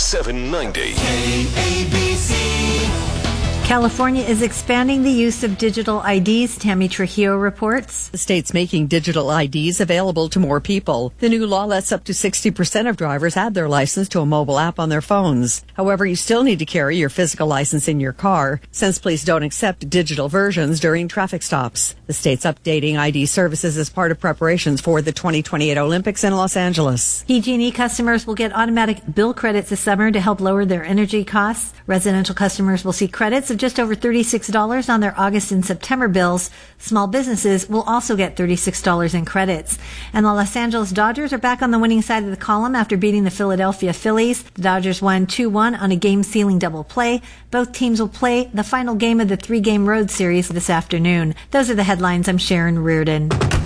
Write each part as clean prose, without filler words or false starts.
790. California is expanding the use of digital IDs, Tammy Trujillo reports. The state's making digital IDs available to more people. The new law lets up to 60% of drivers add their license to a mobile app on their phones. However, you still need to carry your physical license in your car, since police don't accept digital versions during traffic stops. The state's updating ID services as part of preparations for the 2028 Olympics in Los Angeles. PG&E customers will get automatic bill credits this summer to help lower their energy costs. Residential customers will see credits of just over $36 on their August and September bills. Small businesses will also get $36 in credits. And the Los Angeles Dodgers are back on the winning side of the column after beating the Philadelphia Phillies. The Dodgers won 2-1 on a game-sealing double play. Both teams will play the final game of the 3-game road series this afternoon. Those are the headlines. I'm Sharon Reardon.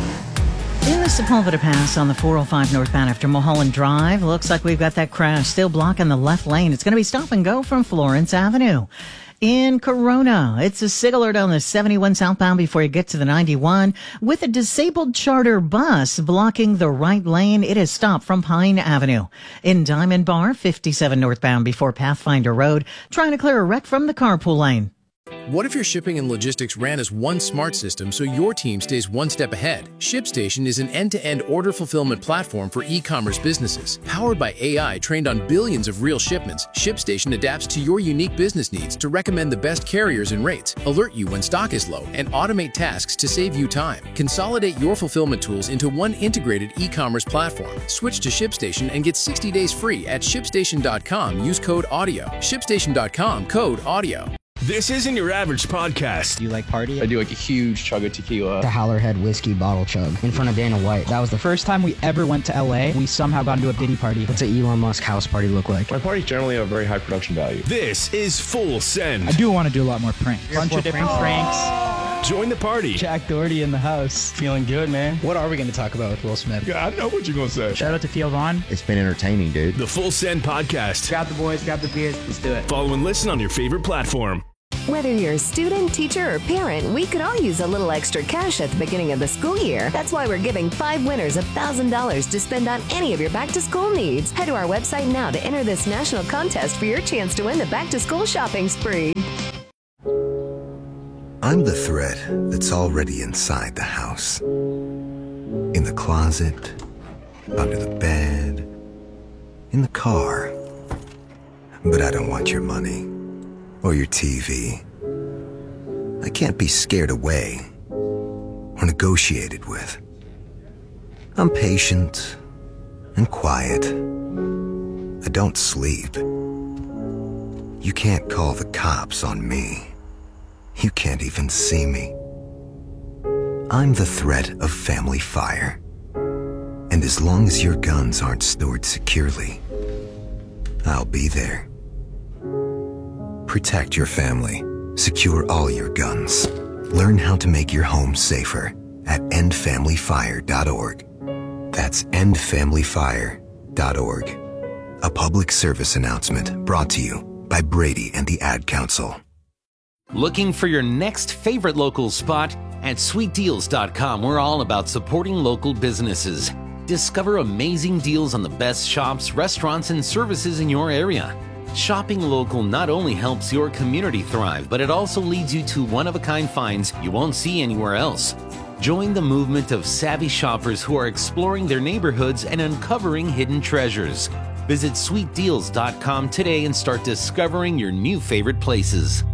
In the Sepulveda Pass on the 405 northbound after Mulholland Drive, looks like we've got that crash still blocking the left lane. It's going to be stop and go from Florence Avenue. In Corona, it's a SIG alert on the 71 southbound before you get to the 91. With a disabled charter bus blocking the right lane, it is stopped from Pine Avenue. In Diamond Bar, 57 northbound before Pathfinder Road, trying to clear a wreck from the carpool lane. What if your shipping and logistics ran as one smart system so your team stays one step ahead? ShipStation is an end-to-end order fulfillment platform for e-commerce businesses. Powered by AI trained on billions of real shipments, ShipStation adapts to your unique business needs to recommend the best carriers and rates, alert you when stock is low, and automate tasks to save you time. Consolidate your fulfillment tools into one integrated e-commerce platform. Switch to ShipStation and get 60 days free at ShipStation.com. Use code AUDIO. ShipStation.com, code AUDIO. This isn't your average podcast. Do you like party? I do like a huge chug of tequila. The Howlerhead whiskey bottle chug in front of Dana White. That was the first time we ever went to LA. We somehow got into a Diddy party. What's an Elon Musk house party look like? My parties generally have very high production value. This is Full Send. I do want to do a lot more pranks. Bunch of different pranks. Join the party. Jack Doherty in the house. Feeling good, man. What are we going to talk about with Will Smith? Yeah, I know what you're going to say. Shout out to Theo Vaughn. It's been entertaining, dude. The Full Send podcast. Grab the boys, grab the beers, let's do it. Follow and listen on your favorite platform. Whether you're a student, teacher, or parent, we could all use a little extra cash at the beginning of the school year. That's why we're giving 5 winners $1,000 to spend on any of your back-to-school needs. Head to our website now to enter this national contest for your chance to win the back-to-school shopping spree. I'm the thread that's already inside the house. In the closet, under the bed, in the car. But I don't want your money. Or your TV. I can't be scared away or negotiated with. I'm patient and quiet. I don't sleep. You can't call the cops on me. You can't even see me. I'm the threat of family fire. And as long as your guns aren't stored securely, I'll be there. Protect your family. Secure all your guns. Learn how to make your home safer at endfamilyfire.org. That's endfamilyfire.org. A public service announcement brought to you by Brady and the Ad Council. Looking for your next favorite local spot? At sweetdeals.com, we're all about supporting local businesses. Discover amazing deals on the best shops, restaurants, and services in your area. Shopping local not only helps your community thrive, but it also leads you to one-of-a-kind finds you won't see anywhere else. Join the movement of savvy shoppers who are exploring their neighborhoods and uncovering hidden treasures. Visit sweetdeals.com today and start discovering your new favorite places.